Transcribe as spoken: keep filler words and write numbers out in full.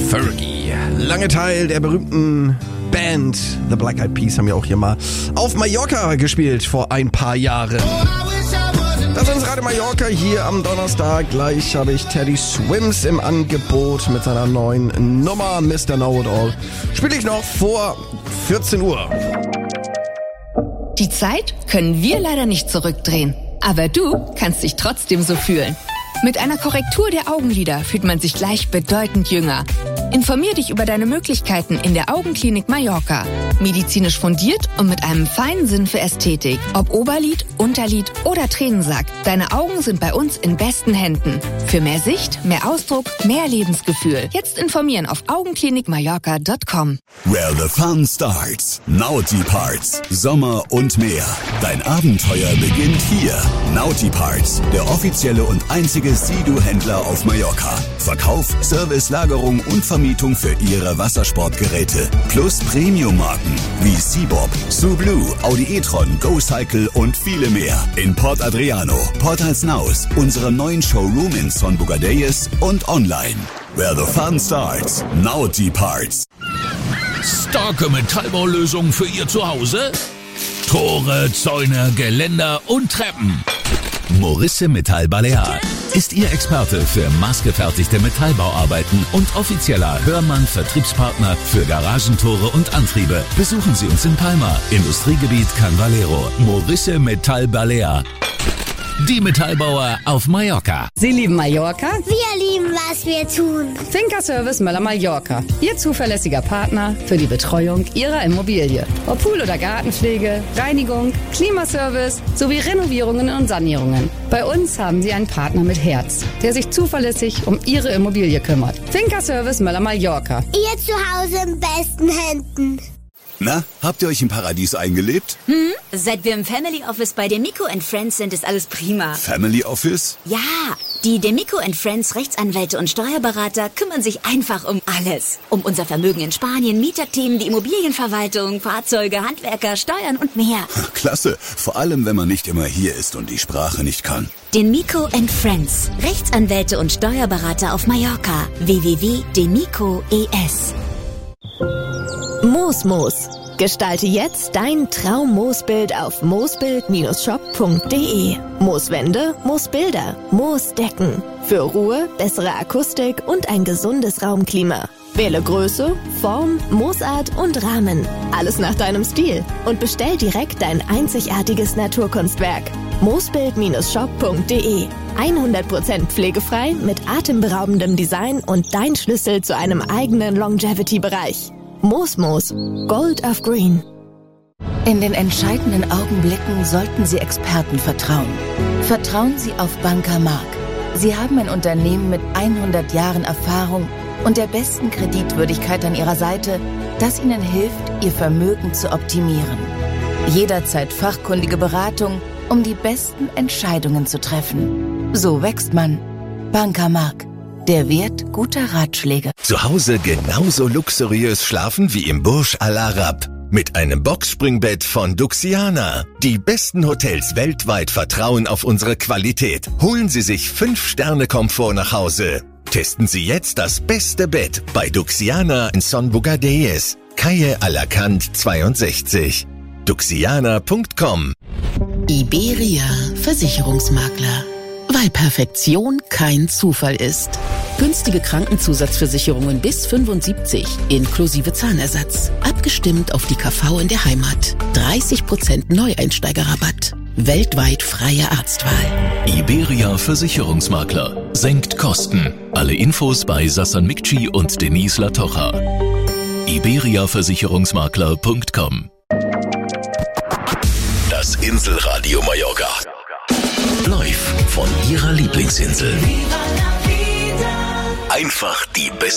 Fergie. Lange Teil der berühmten Band The Black Eyed Peas haben ja auch hier mal auf Mallorca gespielt vor ein paar Jahren. Das ist Radio Mallorca hier am Donnerstag. Gleich habe ich Teddy Swims im Angebot mit seiner neuen Nummer Mister Know-It-All. Spiele ich noch vor vierzehn Uhr. Die Zeit können wir leider nicht zurückdrehen. Aber du kannst dich trotzdem so fühlen. Mit einer Korrektur der Augenlider fühlt man sich gleich bedeutend jünger. Informier dich über deine Möglichkeiten in der Augenklinik Mallorca. Medizinisch fundiert und mit einem feinen Sinn für Ästhetik. Ob Oberlid, Unterlid oder Tränensack. Deine Augen sind bei uns in besten Händen. Für mehr Sicht, mehr Ausdruck, mehr Lebensgefühl. Jetzt informieren auf augenklinik mallorca punkt com. Where the fun starts. Naughty Parts. Sommer und mehr. Dein Abenteuer beginnt hier. Naughty Parts. Der offizielle und einzige Sea-Doo-Händler auf Mallorca. Verkauf, Service, Lagerung und Vermietung für Ihre Wassersportgeräte. Plus Premium-Marken wie Seabob, Sublue, Audi e-tron, GoCycle und viele mehr. In Port Adriano, Port Alsnaus, unserem neuen Showroom in Son Bugadeyes und online. Where the fun starts. Naughty Parts. Starke Metallbaulösungen für Ihr Zuhause? Tore, Zäune, Geländer und Treppen. Morisse Metall Balear ist Ihr Experte für maßgefertigte Metallbauarbeiten und offizieller Hörmann-Vertriebspartner für Garagentore und Antriebe. Besuchen Sie uns in Palma, Industriegebiet Can Valero. Morisse Metall Balear. Die Metallbauer auf Mallorca. Sie lieben Mallorca? Wir lieben, was wir tun. Finca Service Möller Mallorca. Ihr zuverlässiger Partner für die Betreuung Ihrer Immobilie. Ob Pool- oder Gartenpflege, Reinigung, Klimaservice sowie Renovierungen und Sanierungen. Bei uns haben Sie einen Partner mit Herz, der sich zuverlässig um Ihre Immobilie kümmert. Finca Service Möller Mallorca. Ihr Zuhause in besten Händen. Na, habt ihr euch im Paradies eingelebt? Hm, seit wir im Family Office bei Demico and Friends sind, ist alles prima. Family Office? Ja, die Demico and Friends Rechtsanwälte und Steuerberater kümmern sich einfach um alles. Um unser Vermögen in Spanien, Mieterthemen, die Immobilienverwaltung, Fahrzeuge, Handwerker, Steuern und mehr. Klasse, vor allem wenn man nicht immer hier ist und die Sprache nicht kann. Demico and Friends Rechtsanwälte und Steuerberater auf Mallorca. w w w punkt demico punkt e s. Moosmoos. Gestalte jetzt dein Traum-Moosbild auf moosbild Bindestrich shop punkt de. Mooswände, Moosbilder, Moosdecken. Für Ruhe, bessere Akustik und ein gesundes Raumklima. Wähle Größe, Form, Moosart und Rahmen. Alles nach deinem Stil. Und bestell direkt dein einzigartiges Naturkunstwerk. moosbild Bindestrich shop punkt de. hundert Prozent pflegefrei mit atemberaubendem Design und dein Schlüssel zu einem eigenen Longevity-Bereich. Moosmoos, Gold of Green. In den entscheidenden Augenblicken sollten Sie Experten vertrauen. Vertrauen Sie auf Banca Mark. Sie haben ein Unternehmen mit hundert Jahren Erfahrung und der besten Kreditwürdigkeit an Ihrer Seite, das Ihnen hilft, Ihr Vermögen zu optimieren. Jederzeit fachkundige Beratung, um die besten Entscheidungen zu treffen. So wächst man. Banca Mark. Der Wert guter Ratschläge. Zu Hause genauso luxuriös schlafen wie im Burj Al Arab. Mit einem Boxspringbett von Duxiana. Die besten Hotels weltweit vertrauen auf unsere Qualität. Holen Sie sich fünf Sterne Komfort nach Hause. Testen Sie jetzt das beste Bett bei Duxiana in Son Bugadeyes. Calle Alacant zweiundsechzig. duxiana punkt com. Iberia Versicherungsmakler. Weil Perfektion kein Zufall ist. Günstige Krankenzusatzversicherungen bis fünfundsiebzig, inklusive Zahnersatz. Abgestimmt auf die K V in der Heimat. dreißig Prozent Neueinsteigerrabatt. Weltweit freie Arztwahl. Iberia Versicherungsmakler. Senkt Kosten. Alle Infos bei Sassan Mikci und Denise Latocha. iberia versicherungsmakler punkt com. Das Inselradio Mallorca. Live von Ihrer Lieblingsinsel. Einfach die beste